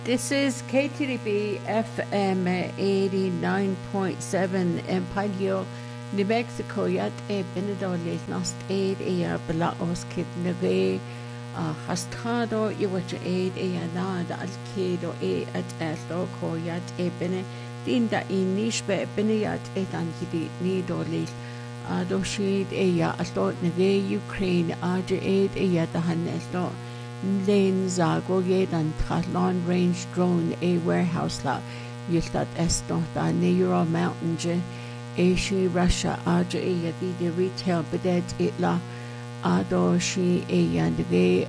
This is KTDB FM 89.7 in Palio, New Mexico. Yat Benidorm Nost Aid Bala Oskid Nage Hastado Iwach Aid Nada Alkedo at Asloco Yat Bene Dinda Inishbe Beneyat Anhidi Nidorlis Adoshid Astot Nage Ukraine Aja Aid Dahaneslo. Lane Zago and Long Range Drone Warehouse La Yiltat Esto Da Neuro Mountain Je Ashi Russia Aja Yadi Retail Bedet Itla Ado Shi Yandage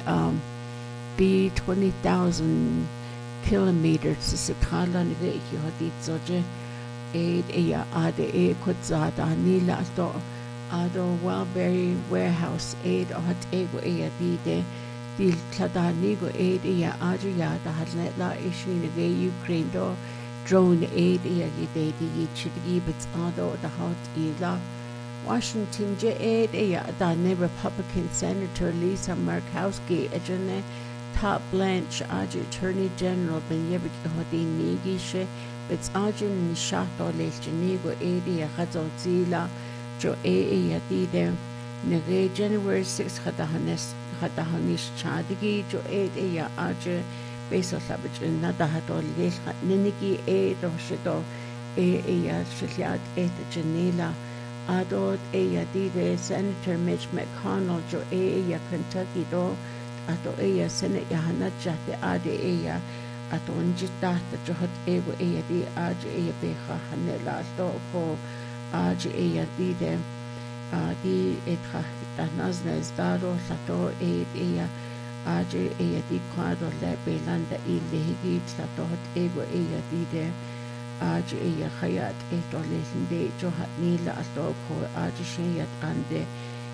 B 20,000 kilometers Sikala Nige Yohadit Zoje Aid Ade Kutzada Nila Ado Wellberry Warehouse Aid Ohat Ego Yadi Dil Tladanigo aid Adria the Hadletla Ishin Ukraine do drone aid Yidedi Yichigibits Ado the Hot Ila Washington J aid Dane Republican Senator Lisa Murkowski Ejane Top Blanche Aja Attorney General Benyebik Hodin Nigishe Bits Ajin Shato Lechanigo aid Hazozila Jo Yadide Nege January 6 Hadahanish Chadigi Jo aid Aja Basil Savage Nadahato Lil Niniki aid Roshido Shiliat aid Janela Adot Dide Senator Mitch McConnell Jo Kentucky do Ato Senate Yahana Jate Ade Ato Njita Johot Ewa Di Aja Beha Hanela do Po Aja Dide Di Etra Naznes Daro Sato Aja Di Quadro Lebelanda Ilehigi Satot Ewa Dide Aja Hayat Eto Lesinde Johat Nila Astoko Aja Shayat Ande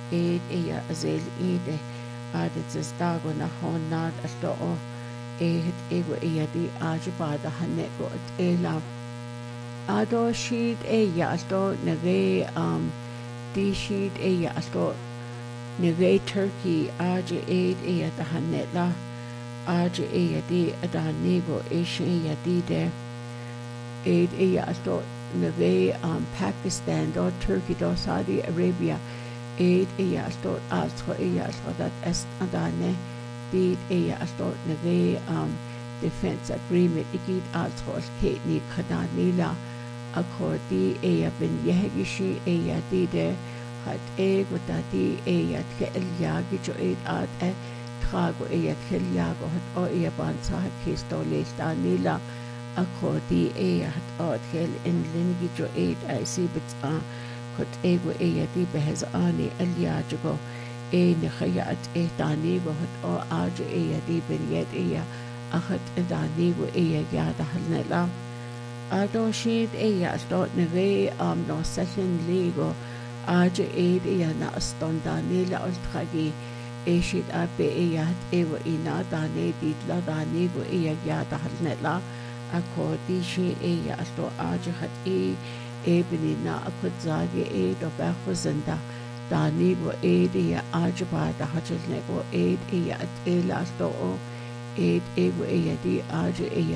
Azel Ede Adits Dago Nahonad Asto Ewa Di Aja Bada Hanego at Ela Ado Sheet Asto Nage Di Sheet Asto Nage Turkey Aja Aid the Hanetla Aja Di Adanego Asha Dide Aid Asto Nage Pakistan do Turkey do Saudi Arabia Aid Asto Alto Asto that Est Adane Did Asto Nage Defense Agreement Igid Alto Katni Kadanila Accordi Ben Yehishi Dide Had Gudadi Kelyagi Jo Ad Trago Kelyago had Oyabansa Kisto Danila Accordi had Odhel in Lingi Jo I see but Kot Ego Di Behez Ani Elyago Nehayat Danigo had Aja Di Ben Yed Ahat Danigo Yada Halnela Ado Sheed Stot Neve no second Ligo Aja Na Aston Danila Ultragi Eshid Abe Yat Ewa Ina Dane Didla Danigo Yada Halnela Accordi She Sto Aja had Ebonina Akudzagi do Bachozenda Danigo Aja Bada Hachilnego At Ela Sto Ewa Di Aja